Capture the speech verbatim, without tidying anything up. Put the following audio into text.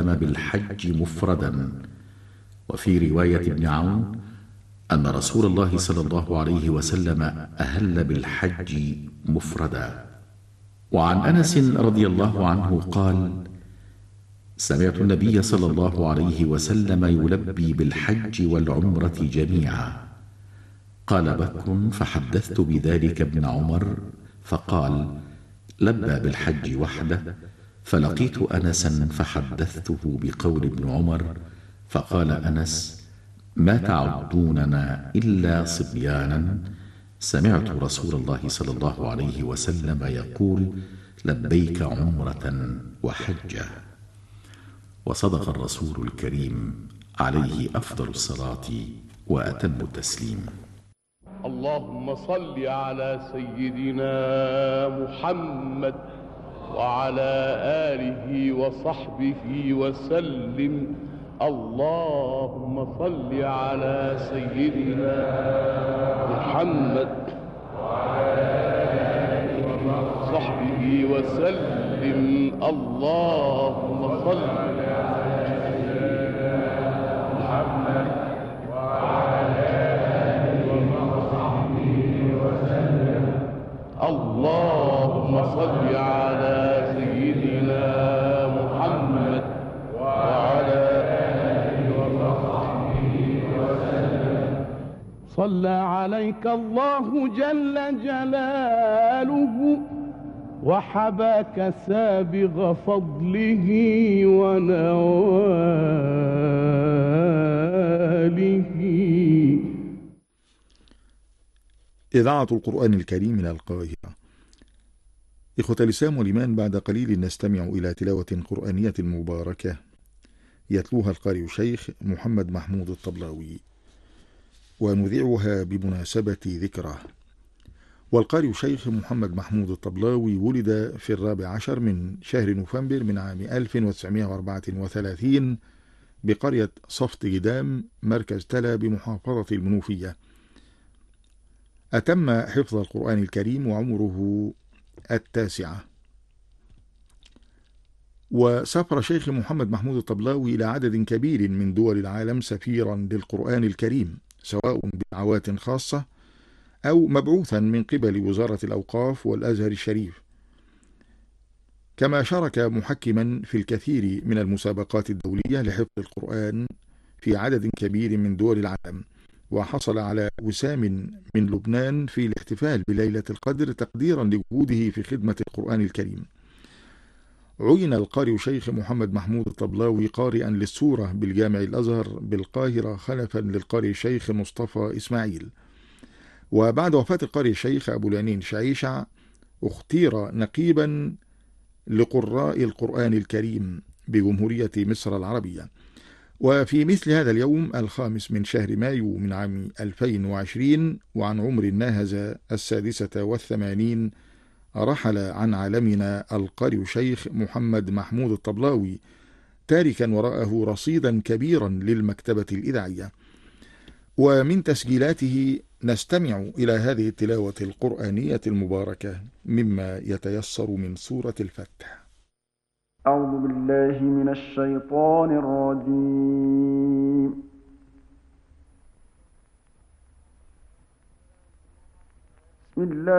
وسلم بالحج مفردا. وفي رواية ابن عون أن رسول الله صلى الله عليه وسلم أهل بالحج مفردا. وعن أنس رضي الله عنه قال: سمعت النبي صلى الله عليه وسلم يلبي بالحج والعمرة جميعا. قال بكر فحدثت بذلك ابن عمر فقال: لبى بالحج وحده. فلقيت أنسا فحدثته بقول ابن عمر فقال أنس: ما تعدوننا إلا صبيانا. سمعت رسول الله صلى الله عليه وسلم يقول: لبيك عمرة وحجة. وصدق الرسول الكريم عليه أفضل الصلاة وأتم التسليم. اللهم صل على سيدنا محمد وعلى آله وصحبه وسلم. اللهم صل على سيدنا محمد وعلى آله وصحبه وسلم. اللهم صل على سيدنا محمد وعلى آله وصحبه وسلم. اللهم صل على سيدنا محمد وعلى آله وصحبه وسلم. صلى عليك الله جل جلاله وحباك سابغ فضله ونواله. إذاعة القرآن الكريم من القاهرة. إخوة الإسلام والإيمان، بعد قليل نستمع إلى تلاوة قرآنية مباركة يتلوها القارئ الشيخ محمد محمود الطبلاوي، ونذيعها بمناسبة ذكره. والقارئ الشيخ محمد محمود الطبلاوي ولد في الرابع عشر من شهر نوفمبر من عام ألف وتسعمائة وأربعة وثلاثين بقرية صفت جدام مركز تلا بمحافظة المنوفية. أتم حفظ القرآن الكريم وعمره التاسعة. وسافر شيخ محمد محمود الطبلاوي إلى عدد كبير من دول العالم سفيرا للقرآن الكريم، سواء بدعوات خاصة أو مبعوثا من قبل وزارة الأوقاف والأزهر الشريف. كما شارك محكما في الكثير من المسابقات الدولية لحفظ القرآن في عدد كبير من دول العالم، وحصل على وسام من لبنان في الاحتفال بليلة القدر تقديرا لوجوده في خدمة القرآن الكريم. عين القارئ شيخ محمد محمود الطبلاوي قارئا للسورة بالجامع الأزهر بالقاهرة خلفا للقارئ الشيخ مصطفى إسماعيل. وبعد وفاة القارئ الشيخ أبو العنين شعيشع اختير نقيبا لقراء القرآن الكريم بجمهورية مصر العربية. وفي مثل هذا اليوم الخامس من شهر مايو من عام ألفين وعشرين وعن عمر ناهز السادسة والثمانين رحل عن عالمنا القارئ شيخ محمد محمود الطبلاوي، تاركا وراءه رصيدا كبيرا للمكتبة الإذاعية. ومن تسجيلاته نستمع إلى هذه التلاوة القرآنية المباركة مما يتيسر من سورة الفتح. أعوذ بالله من الشيطان الرجيم. بسم الله